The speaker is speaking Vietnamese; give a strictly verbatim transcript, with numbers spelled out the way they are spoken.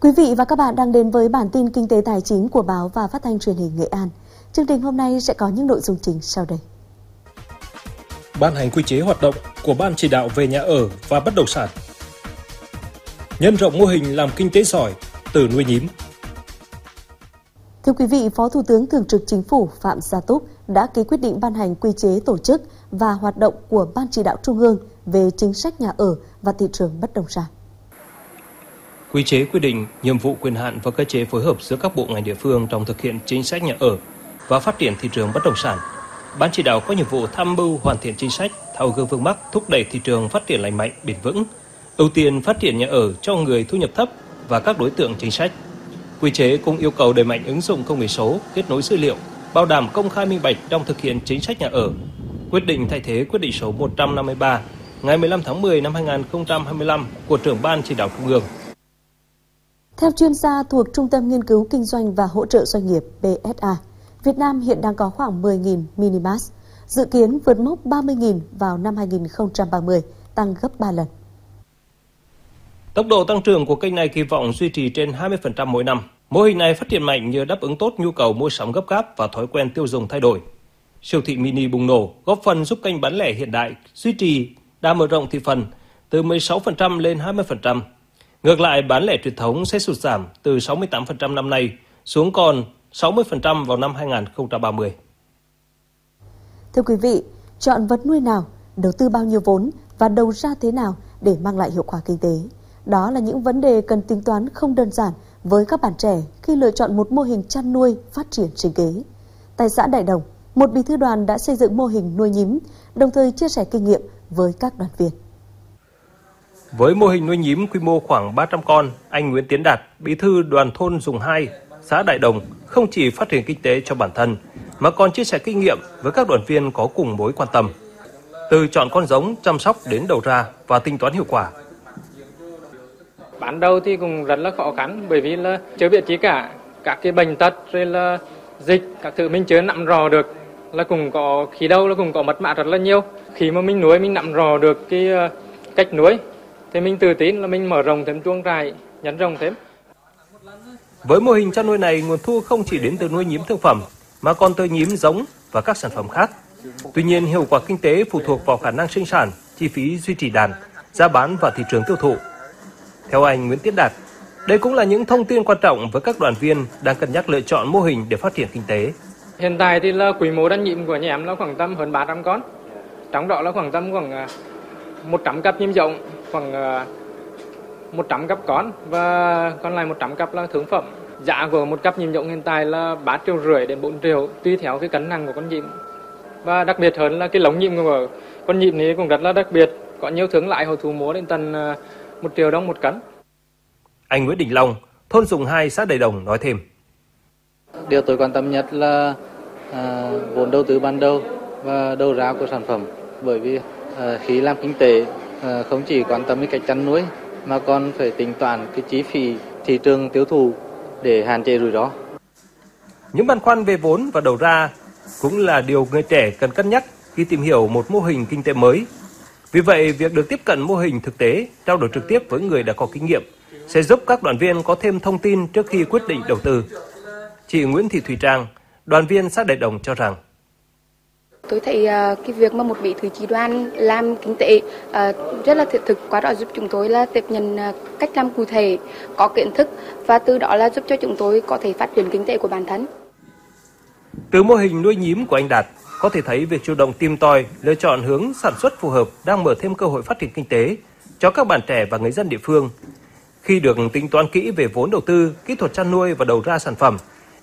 Quý vị và các bạn đang đến với bản tin kinh tế tài chính của báo và phát thanh truyền hình Nghệ An. Chương trình hôm nay sẽ có những nội dung chính sau đây. Ban hành quy chế hoạt động của Ban chỉ đạo về nhà ở và bất động sản. Nhân rộng mô hình làm kinh tế giỏi từ nuôi nhím. Thưa quý vị, Phó Thủ tướng Thường trực Chính phủ Phạm Gia Túc đã ký quyết định ban hành quy chế tổ chức và hoạt động của Ban chỉ đạo Trung ương về chính sách nhà ở và thị trường bất động sản. Quy chế quy định nhiệm vụ, quyền hạn và cơ chế phối hợp giữa các bộ ngành địa phương trong thực hiện chính sách nhà ở và phát triển thị trường bất động sản. Ban chỉ đạo có nhiệm vụ tham mưu hoàn thiện chính sách, tháo gỡ vướng mắc, thúc đẩy thị trường phát triển lành mạnh, bền vững, ưu tiên phát triển nhà ở cho người thu nhập thấp và các đối tượng chính sách. Quy chế cũng yêu cầu đẩy mạnh ứng dụng công nghệ số, kết nối dữ liệu, bảo đảm công khai minh bạch trong thực hiện chính sách nhà ở. Quyết định thay thế quyết định số một trăm năm mươi ba ngày mười lăm tháng mười năm hai nghìn không trăm hai mươi lăm của trưởng Ban chỉ đạo Trung ương. Theo chuyên gia thuộc Trung tâm Nghiên cứu Kinh doanh và Hỗ trợ Doanh nghiệp pê ét a, Việt Nam hiện đang có khoảng mười nghìn mini-mart, dự kiến vượt mốc ba mươi nghìn vào năm hai nghìn không trăm ba mươi, tăng gấp ba lần. Tốc độ tăng trưởng của kênh này kỳ vọng duy trì trên hai mươi phần trăm mỗi năm. Mô hình này phát triển mạnh nhờ đáp ứng tốt nhu cầu mua sắm gấp gáp và thói quen tiêu dùng thay đổi. Siêu thị mini bùng nổ góp phần giúp kênh bán lẻ hiện đại duy trì đà mở rộng thị phần từ mười sáu phần trăm lên hai mươi phần trăm. Ngược lại, bán lẻ truyền thống sẽ sụt giảm từ sáu mươi tám phần trăm năm nay xuống còn sáu mươi phần trăm vào năm hai nghìn không trăm ba mươi. Thưa quý vị, chọn vật nuôi nào, đầu tư bao nhiêu vốn và đầu ra thế nào để mang lại hiệu quả kinh tế? Đó là những vấn đề cần tính toán không đơn giản với các bạn trẻ khi lựa chọn một mô hình chăn nuôi phát triển sinh kế. Tại xã Đại Đồng, một bí thư đoàn đã xây dựng mô hình nuôi nhím, đồng thời chia sẻ kinh nghiệm với các đoàn viên. Với mô hình nuôi nhím quy mô khoảng ba trăm con, anh Nguyễn Tiến Đạt, bí thư đoàn thôn Dùng hai, xã Đại Đồng không chỉ phát triển kinh tế cho bản thân mà còn chia sẻ kinh nghiệm với các đoàn viên có cùng mối quan tâm. Từ chọn con giống, chăm sóc đến đầu ra và tính toán hiệu quả. Ban đầu thì cũng rất là khó khăn bởi vì là chưa biết gì cả, các cái bệnh tật rồi là dịch, các thứ mình chưa nắm rõ được, là cũng có khi đâu là cũng có mất mát rất là nhiều. Khi mà mình nuôi mình nắm rõ được cái cách nuôi thì mình tự tin là mình mở rộng thêm chuồng trại, nhân rộng thêm. Với mô hình chăn nuôi này, nguồn thu không chỉ đến từ nuôi nhím thương phẩm mà còn từ nhím giống và các sản phẩm khác. Tuy nhiên, hiệu quả kinh tế phụ thuộc vào khả năng sinh sản, chi phí duy trì đàn, giá bán và thị trường tiêu thụ. Theo anh Nguyễn Tiến Đạt, đây cũng là những thông tin quan trọng với các đoàn viên đang cân nhắc lựa chọn mô hình để phát triển kinh tế. Hiện tại thì là quy mô đàn nhím của nhà em là khoảng tầm hơn ba trăm con. Trong đó là khoảng tầm khoảng một trăm cặp nhím giống, khoảng một trăm cặp con và còn lại một trăm cặp là thương phẩm. Giá của một cặp nhím giống hiện tại là ba triệu rưỡi đến bốn triệu tùy theo cái cân nặng của con nhím. Và đặc biệt hơn là cái lồng nhím của con nhím này cũng rất là đặc biệt, có nhiều thương lái họ thu mua đến tận một triệu đồng một cân. Anh Nguyễn Đình Long, thôn Dùng hai, xã Đại Đồng nói thêm. Điều tôi quan tâm nhất là à, vốn đầu tư ban đầu và đầu ra của sản phẩm. Bởi vì à, khi làm kinh tế à, không chỉ quan tâm đến cách chăn nuôi mà còn phải tính toán cái chi phí thị trường tiêu thụ để hạn chế rủi ro. Những băn khoăn về vốn và đầu ra cũng là điều người trẻ cần cân nhắc khi tìm hiểu một mô hình kinh tế mới. Vì vậy, việc được tiếp cận mô hình thực tế, trao đổi trực tiếp với người đã có kinh nghiệm sẽ giúp các đoàn viên có thêm thông tin trước khi quyết định đầu tư. Chị Nguyễn Thị Thùy Trang, đoàn viên xã Đại Đồng cho rằng: Tôi thấy uh, cái việc mà một bí thư chi đoàn làm kinh tế uh, rất là thiết thực, qua đó giúp chúng tôi là tiếp nhận uh, cách làm cụ thể, có kiến thức và từ đó là giúp cho chúng tôi có thể phát triển kinh tế của bản thân. Từ mô hình nuôi nhím của anh Đạt, có thể thấy việc chủ động tìm tòi, lựa chọn hướng sản xuất phù hợp đang mở thêm cơ hội phát triển kinh tế cho các bạn trẻ và người dân địa phương. Khi được tính toán kỹ về vốn đầu tư, kỹ thuật chăn nuôi và đầu ra sản phẩm,